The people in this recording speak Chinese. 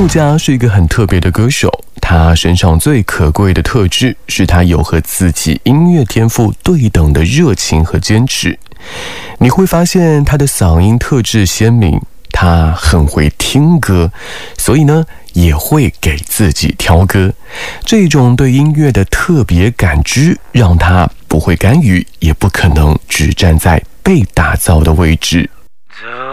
木家是一个很特别的歌手，他身上最可贵的特质是他有和自己音乐天赋对等的热情和坚持。你会发现他的嗓音特质鲜明，他很会听歌，所以呢也会给自己挑歌。这种对音乐的特别感知让他不会干预，也不可能只站在被打造的位置。